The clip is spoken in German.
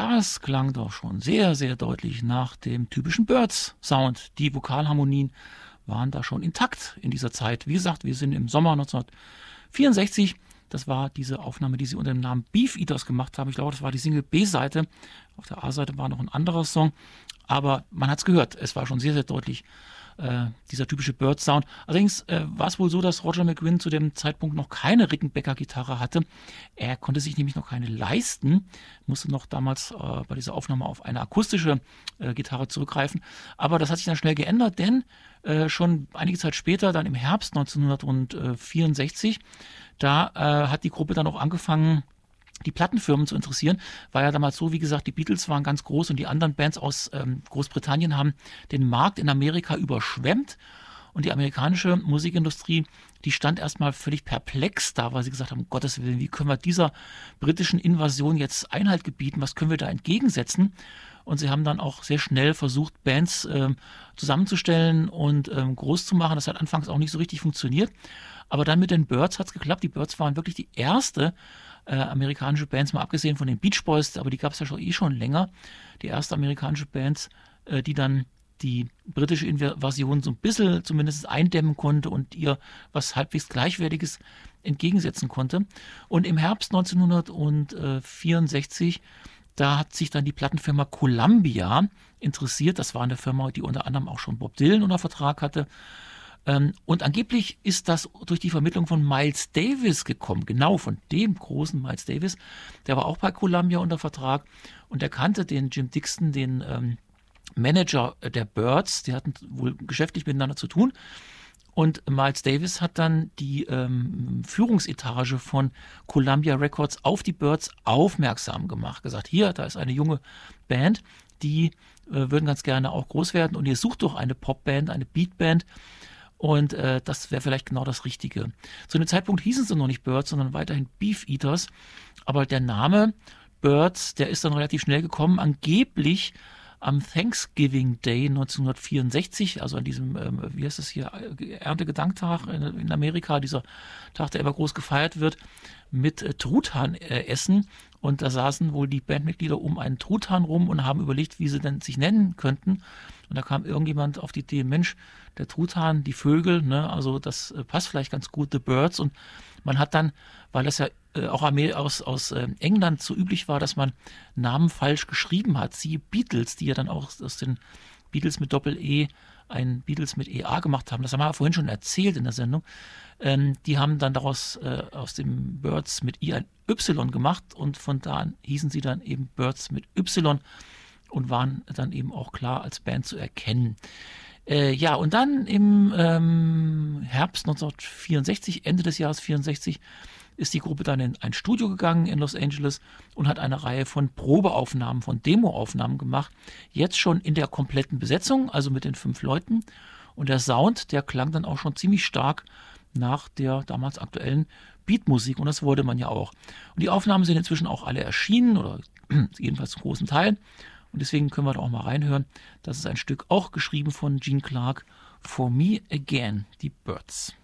das klang doch schon sehr, sehr deutlich nach dem typischen Byrds-Sound. Die Vokalharmonien waren da schon intakt in dieser Zeit. Wie gesagt, wir sind im Sommer 1964. Das war diese Aufnahme, die sie unter dem Namen Beef Eaters gemacht haben. Ich glaube, das war die Single B-Seite. Auf der A-Seite war noch ein anderer Song. Aber man hat es gehört. Es war schon sehr, sehr deutlich dieser typische Byrds-Sound. Allerdings war es wohl so, dass Roger McGuinn zu dem Zeitpunkt noch keine Rickenbacker-Gitarre hatte. Er konnte sich nämlich noch keine leisten, musste noch damals bei dieser Aufnahme auf eine akustische Gitarre zurückgreifen. Aber das hat sich dann schnell geändert, denn schon einige Zeit später, dann im Herbst 1964, da hat die Gruppe dann auch angefangen, die Plattenfirmen zu interessieren. War ja damals so, wie gesagt, die Beatles waren ganz groß und die anderen Bands aus Großbritannien haben den Markt in Amerika überschwemmt. Und die amerikanische Musikindustrie, die stand erstmal völlig perplex da, weil sie gesagt haben, um Gottes Willen, wie können wir dieser britischen Invasion jetzt Einhalt gebieten? Was können wir da entgegensetzen? Und sie haben dann auch sehr schnell versucht, Bands zusammenzustellen und groß zu machen. Das hat anfangs auch nicht so richtig funktioniert. Aber dann mit den Byrds hat es geklappt. Die Byrds waren wirklich die erste amerikanische Bands, mal abgesehen von den Beach Boys, aber die gab es ja schon länger. Die erste amerikanische Band, die dann die britische Invasion so ein bisschen zumindest eindämmen konnte und ihr was halbwegs Gleichwertiges entgegensetzen konnte. Und im Herbst 1964, da hat sich dann die Plattenfirma Columbia interessiert. Das war eine Firma, die unter anderem auch schon Bob Dylan unter Vertrag hatte. Und angeblich ist das durch die Vermittlung von Miles Davis gekommen, genau von dem großen Miles Davis. Der war auch bei Columbia unter Vertrag und der kannte den Jim Dixon, den Manager der Byrds. Die hatten wohl geschäftlich miteinander zu tun. Und Miles Davis hat dann die Führungsetage von Columbia Records auf die Byrds aufmerksam gemacht. Gesagt, hier, da ist eine junge Band, die würden ganz gerne auch groß werden und ihr sucht doch eine Popband, eine Beatband. Und das wäre vielleicht genau das Richtige. Zu dem Zeitpunkt hießen sie noch nicht Byrds, sondern weiterhin Beef Eaters. Aber der Name Byrds, der ist dann relativ schnell gekommen. Angeblich am Thanksgiving Day 1964, also an diesem, wie heißt das hier, Erntegedanktag in Amerika, dieser Tag, der immer groß gefeiert wird, mit Truthahn-Essen. Und da saßen wohl die Bandmitglieder um einen Truthahn rum und haben überlegt, wie sie denn sich nennen könnten. Und da kam irgendjemand auf die Idee, Mensch, der Truthahn, die Vögel, ne, also das passt vielleicht ganz gut, The Byrds. Und man hat dann, weil das ja auch aus England so üblich war, dass man Namen falsch geschrieben hat, siehe Beatles, die ja dann auch aus den Beatles mit Doppel-E ein Beatles mit EA gemacht haben. Das haben wir vorhin schon erzählt in der Sendung. Die haben dann daraus aus dem Byrds mit I ein Y gemacht und von da an hießen sie dann eben Byrds mit Y und waren dann eben auch klar als Band zu erkennen. Ja, und dann im Herbst 1964, Ende des Jahres 64, ist die Gruppe dann in ein Studio gegangen in Los Angeles und hat eine Reihe von Probeaufnahmen, von Demoaufnahmen gemacht. Jetzt schon in der kompletten Besetzung, also mit den 5 Leuten. Und der Sound, der klang dann auch schon ziemlich stark nach der damals aktuellen Beatmusik. Und das wollte man ja auch. Und die Aufnahmen sind inzwischen auch alle erschienen, oder jedenfalls zum großen Teil. Und deswegen können wir da auch mal reinhören. Das ist ein Stück auch geschrieben von Gene Clark, For Me Again, die Byrds.